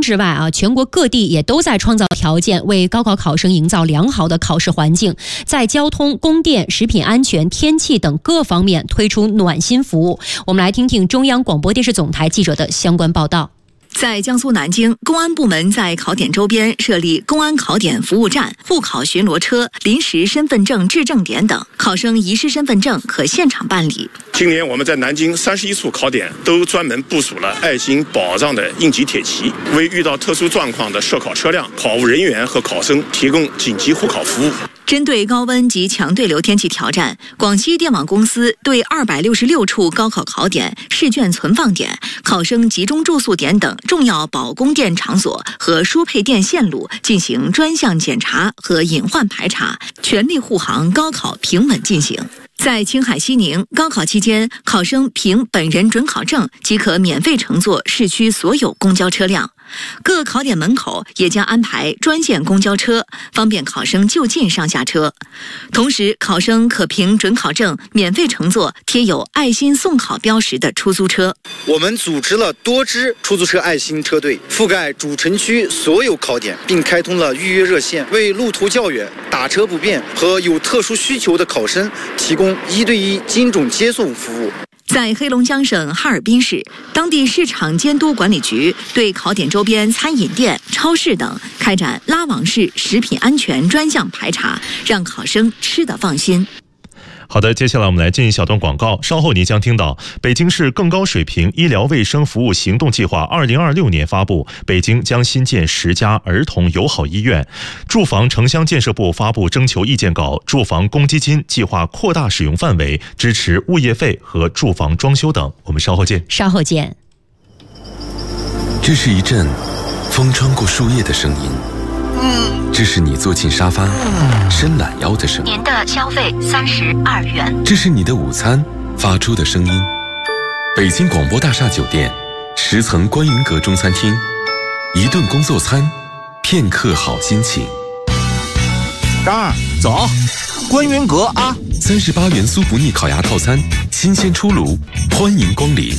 之外啊，全国各地也都在创造条件，为高考考生营造良好的考试环境，在交通、供电、食品安全、天气等各方面推出暖心服务。我们来听听中央广播电视总台记者的相关报道。 在江苏南京，公安部门在考点周边设立公安考点服务站、护考巡逻车、临时身份证质证点等，考生遗失身份证可现场办理。 今年我们在南京31处考点都专门部署了爱心保障的应急铁骑，为遇到特殊状况的涉考车辆、考务人员和考生提供紧急护考服务。 针对高温及强对流天气挑战，广西电网公司对266处高考考点、试卷存放点、考生集中住宿点等重要保供电场所和输配电线路进行专项检查和隐患排查，全力护航高考平稳进行。在青海西宁，高考期间，考生凭本人准考证即可免费乘坐市区所有公交车辆。各考点门口也将安排专线公交车，方便考生就近上下车。同时，考生可凭准考证免费乘坐贴有爱心送考标识的出租车。 我们组织了多支出租车爱心车队，覆盖主城区所有考点，并开通了预约热线，为路途较远、打车不便和有特殊需求的考生提供1对1精准接送服务。 在黑龙江省哈尔滨市，当地市场监督管理局对考点周边餐饮店、超市等开展拉网式食品安全专项排查，让考生吃得放心。 好的，接下来我们来进一小段广告，稍后您将听到北京市更高水平医疗卫生服务行动计划2026年发布，北京将新建10家儿童友好医院。住房城乡建设部发布征求意见稿，住房公积金计划扩大使用范围，支持物业费和住房装修等。我们稍后见。 稍后见。 这是一阵风穿过树叶的声音，这是你坐进沙发伸懒腰的声音。 您的消费32元。 这是你的午餐发出的声音。北京广播大厦酒店10层观云阁中餐厅，1顿工作餐，片刻好心情。 张二，走，观云阁啊 ！38元苏不腻烤鸭套餐，新鲜出炉，欢迎光临。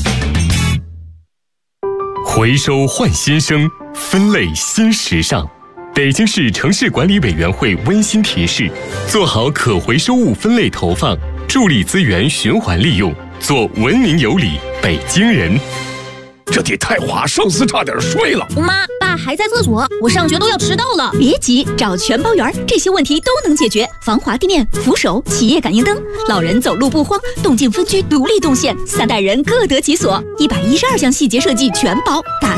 回收换新生，分类新时尚。北京市城市管理委员会温馨提示：做好可回收物分类投放，助力资源循环利用，做文明有礼北京人。 这地太滑，上司差点睡了。 妈，爸还在厕所，我上学都要迟到了。 别急，找全包园，这些问题都能解决。防滑地面、扶手、企业感应灯，老人走路不慌，动静分区独立动线，3代人各得其所。112项细节设计全包，打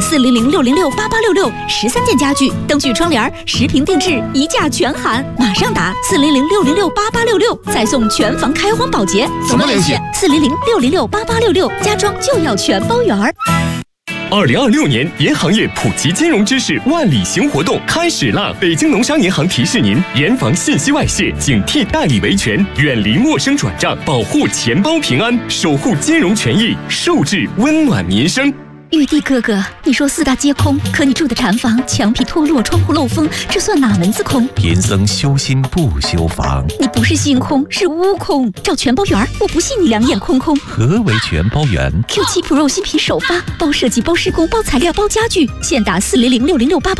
400-606-8866，13件家具、灯具、窗帘、10瓶定制，1价全含。马上打400-606-8866，再送全房开荒保洁。 怎么联系 ？400-606-8866，家装就要全包园。 2026年银行业普及金融知识万里行活动开始啦！北京农商银行提示您，严防信息外泄，警惕代理维权，远离陌生转账，保护钱包平安，守护金融权益，受制温暖民生。 玉帝哥哥，你说4大皆空，可你住的禅房墙皮脱落，窗户漏风，这算哪门子空？ 贫僧修心不修房。 你不是心空，是悟空。找全包园，我不信你两眼空空。 何为全包园 ？Q7 Pro 新品首发，包设计、包施工、包材料、包家具，现打400-606-8866。